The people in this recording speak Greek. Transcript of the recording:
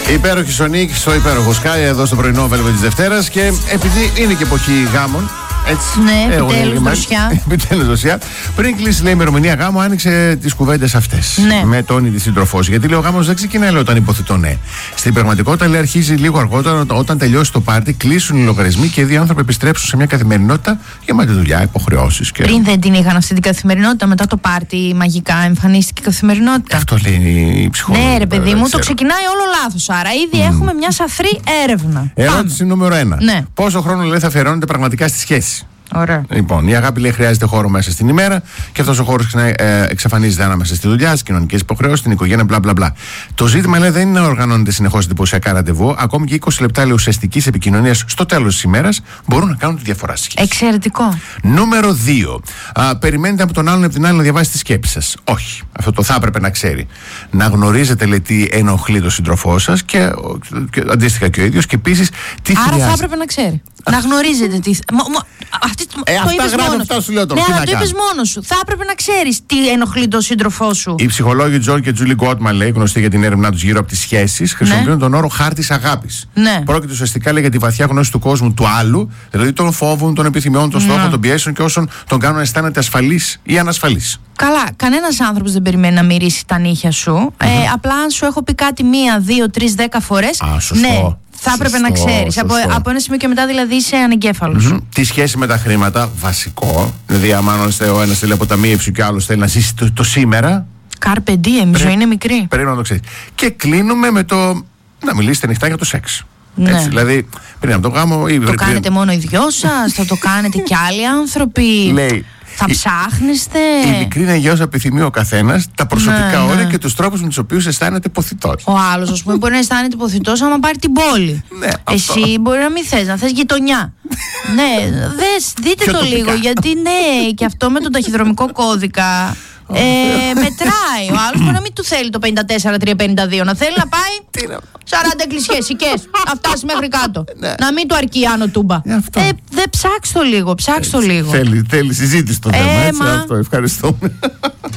Υπέροχη Σονίκ στο υπέροχο Sky εδώ στο πρωινό Velvet της Δευτέρας. Και επειδή είναι και εποχή γάμων, έτσι. Ναι, επιτέλους δροσιά. Επιτέλους δροσιά. Πριν κλείσει, λέει, η ημερομηνία γάμου, άνοιξε τις κουβέντες αυτές. Ναι. Με τον ή τη σύντροφό. Γιατί λέει ο γάμος δεν ξεκινάει, λέει, όταν υποθετώ ναι. Στην πραγματικότητα, λέει, αρχίζει λίγο αργότερα, όταν τελειώσει το πάρτι, κλείσουν οι λογαριασμοί και οι δύο άνθρωποι επιστρέψουν σε μια καθημερινότητα γεμάτη δουλειά, υποχρεώσεις. Και... Πριν δεν την είχαν αυτή την καθημερινότητα, μετά το πάρτι μαγικά εμφανίστηκε η καθημερινότητα. Αυτό λέει η ψυχολόγη. Ναι, ρε παιδί μου, το ξεκινάει όλο λάθος. Άρα ήδη έχουμε μια σαφρή έρευνα. Ερώτηση νούμερο 1. Ναι. Πόσο χρόνο, λέει, θα αφιερώνεται πραγματικά στη σχέση? Ωραία. Λοιπόν, η αγάπη, λέει, χρειάζεται χώρο μέσα στην ημέρα και αυτός ο χώρος εξαφανίζεται ανάμεσα στη δουλειά, στις κοινωνικές υποχρεώσεις, στην οικογένεια, μπλα μπλα μπλα. Το ζήτημα, λέει, δεν είναι να οργανώνεται συνεχώς εντυπωσιακά ραντεβού. Ακόμη και 20 λεπτά, λέει, ουσιαστικής επικοινωνίας στο τέλος της ημέρας μπορούν να κάνουν τη διαφορά στη σχέση. Εξαιρετικό. Νούμερο 2. Περιμένετε από τον άλλον από την άλλη να διαβάσει τη σκέψη σας. Όχι. Αυτό το θα έπρεπε να ξέρει. Να γνωρίζετε, λέει, τι ενοχλεί τον σύντροφό σας και αντίστοιχα και ο ίδιος, και επίσης τι άρα χρειάζεται. Θα έπρεπε να ξέρει. Να γνωρίζετε τι. Αυτά γράφει, αυτά σου λέω τώρα. Ναι, αλλά το είπες μόνος σου. Θα έπρεπε να ξέρεις τι ενοχλεί τον σύντροφό σου. Οι ψυχολόγοι Τζον και Τζούλι Γκότμαν, λέει, γνωστοί για την έρευνά τους γύρω από τις σχέσεις, χρησιμοποιούν τον όρο χάρτης αγάπης. Ναι. Πρόκειται ουσιαστικά, λέει, για τη βαθιά γνώση του κόσμου του άλλου, δηλαδή των φόβων, των επιθυμιών, των στόχων, των πιέσεων και όσων τον κάνουν να αισθάνεται ασφαλής ή ανασφαλής. Καλά, κανένας άνθρωπος δεν περιμένει να μυρίσει τα νύχια σου. Απλά αν σου έχω πει κάτι 1, 2, 3, 10 φορές. Ναι. Θα έπρεπε να ξέρεις. Από ένα σημείο και μετά, δηλαδή, είσαι ανεγκέφαλος. Τη σχέση με τα χρήματα, βασικό. Δηλαδή, άμα ο ένας θέλει αποταμίευση και ο άλλος θέλει να ζήσει το σήμερα. Carpe diem, η ζωή είναι μικρή. Πρέπει να το ξέρεις. Και κλείνουμε με το να μιλήσετε ανοιχτά για το σεξ. Ναι. Έτσι, δηλαδή, πριν από το γάμο. Το κάνετε μόνο οι δυο σας, θα το κάνετε και άλλοι άνθρωποι. Λέει, θα ψάχνεστε. Ειλικρινά γιος επιθυμεί ο καθένας τα προσωπικά όρια και τους τρόπους με τους οποίους αισθάνεται υποθητός. Ο άλλος, ας πούμε, μπορεί να αισθάνεται υποθητός άμα πάρει την πόλη. Ναι, εσύ μπορεί να μην θες, να θες γειτονιά. Ναι, δείτε το λίγο, γιατί ναι, και αυτό με τον ταχυδρομικό κώδικα. Μετράει. Ο άλλος μπορεί να μην του θέλει το 54-352, να θέλει να πάει 40 εκκλησιές, οικές, να φτάσει μέχρι κάτω. Να μην του αρκεί άνω τούμπα. Ψάξ' το λίγο, ψάξ' το λίγο. Θέλει συζήτηση το θέμα, έτσι, αυτό, ευχαριστούμε.